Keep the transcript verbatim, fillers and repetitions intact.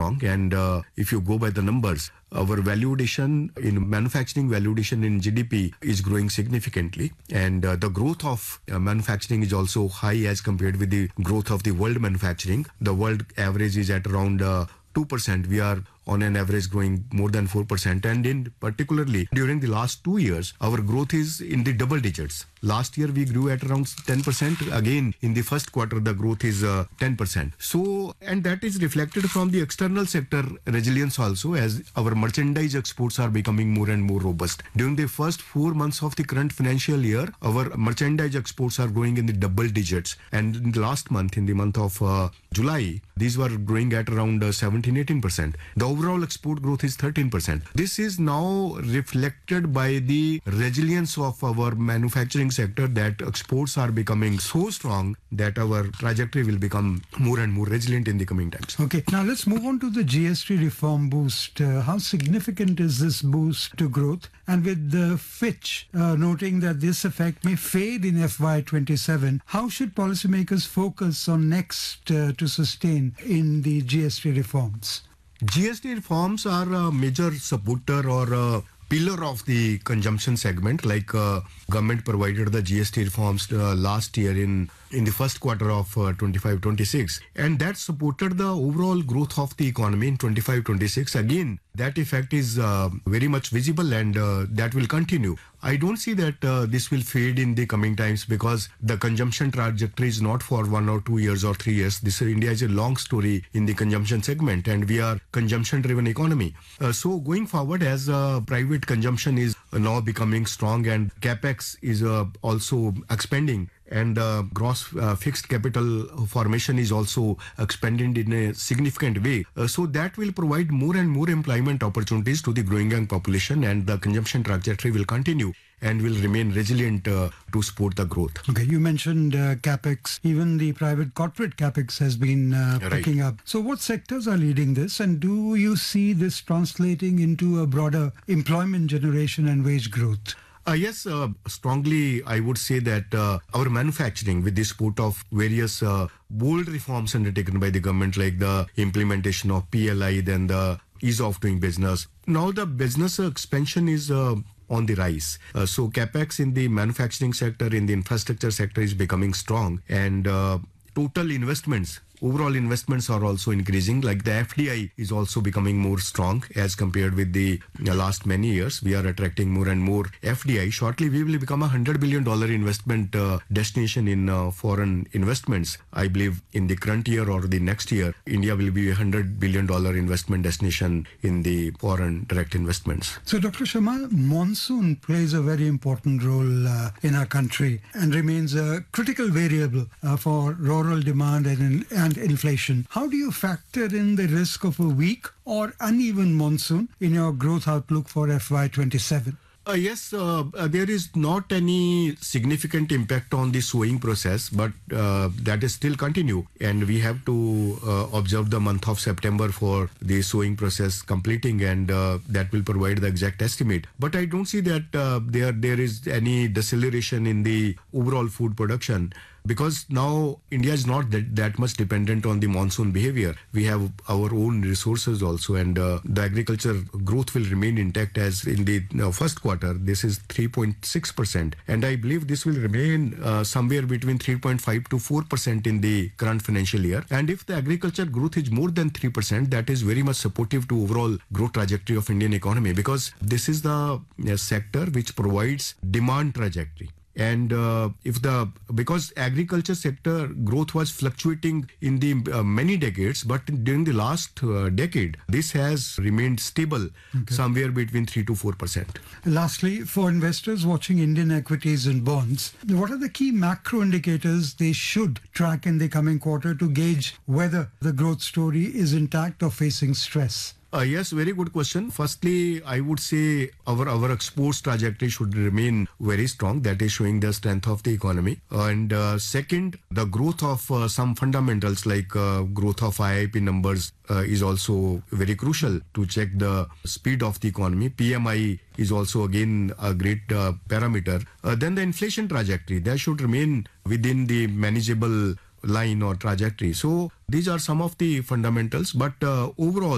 strong. And uh, if you go by the numbers, our value addition in manufacturing value addition in G D P is growing significantly. And uh, the growth of uh, manufacturing is also high as compared with the growth of the world manufacturing. The world average is at around uh, two percent. We are on an average growing more than four percent. And in particularly during the last two years, our growth is in the double digits. Last year we grew at around ten percent. Again, in the first quarter, the growth is uh, ten percent. So, and that is reflected from the external sector resilience also, as our merchandise exports are becoming more and more robust. During the first four months of the current financial year, our merchandise exports are growing in the double digits. And in the last month, in the month of uh, July, these were growing at around uh, seventeen, eighteen percent. The overall export growth is thirteen percent. This is now reflected by the resilience of our manufacturing sector, that exports are becoming so strong that our trajectory will become more and more resilient in the coming times. Okay, now let's move on to the G S T reform boost. Uh, how significant is this boost to growth? And with the Fitch uh, noting that this effect may fade in F Y twenty-seven, how should policymakers focus on next uh, to sustain in the G S T reforms? G S T reforms are a major supporter or a pillar of the consumption segment. Like uh, government provided the G S T reforms uh, last year in in the first quarter of uh, twenty-five twenty-six, and that supported the overall growth of the economy in twenty-five twenty-six. Again, that effect is uh, very much visible, and uh, that will continue. I don't see that uh, this will fade in the coming times, because the consumption trajectory is not for one or two years or three years. This uh, India is a long story in the consumption segment, and we are consumption-driven economy. Uh, so going forward, as uh, private consumption is now becoming strong and capex is uh, also expanding, and uh, gross uh, fixed capital formation is also expanded in a significant way. Uh, so that will provide more and more employment opportunities to the growing young population, and the consumption trajectory will continue and will remain resilient uh, to support the growth. Okay, you mentioned uh, capex. Even the private corporate capex has been uh, picking right. up. So what sectors are leading this, and do you see this translating into a broader employment generation and wage growth? Uh, yes, uh, strongly I would say that uh, our manufacturing, with the support of various uh, bold reforms undertaken by the government, like the implementation of P L I, then the ease of doing business. Now the business expansion is uh, on the rise. Uh, so capex in the manufacturing sector, in the infrastructure sector is becoming strong, and uh, total investments, overall investments are also increasing. Like the F D I is also becoming more strong as compared with the uh, last many years. We are attracting more and more F D I. Shortly, we will become a one hundred billion dollars investment uh, destination in uh, foreign investments. I believe in the current year or the next year, India will be a one hundred billion dollars investment destination in the foreign direct investments. So, Doctor Sharma, monsoon plays a very important role uh, in our country and remains a critical variable uh, for rural demand and, and inflation. How do you factor in the risk of a weak or uneven monsoon in your growth outlook for F Y twenty-seven? Uh, yes, uh, uh, there is not any significant impact on the sowing process, but uh, that is still continue, and we have to uh, observe the month of September for the sowing process completing, and uh, that will provide the exact estimate. But I don't see that uh, there there is any deceleration in the overall food production, because now India is not that, that much dependent on the monsoon behavior. We have our own resources also, and uh, the agriculture growth will remain intact as in the uh, first quarter. This is three point six percent, and I believe this will remain uh, somewhere between three point five to four percent in the current financial year. And if the agriculture growth is more than three percent, that is very much supportive to overall growth trajectory of Indian economy, because this is the uh, sector which provides demand trajectory. And uh, if the because agriculture sector growth was fluctuating in the uh, many decades, but during the last uh, decade, this has remained stable, okay, somewhere between three to four percent. Lastly, for investors watching Indian equities and bonds, what are the key macro indicators they should track in the coming quarter to gauge whether the growth story is intact or facing stress? Uh, yes, very good question. Firstly, I would say our, our exports trajectory should remain very strong. That is showing the strength of the economy. And uh, second, the growth of uh, some fundamentals like uh, growth of I I P numbers uh, is also very crucial to check the speed of the economy. P M I is also again a great uh, parameter. Uh, then the inflation trajectory, that should remain within the manageable line or trajectory. So these are some of the fundamentals, but uh, overall,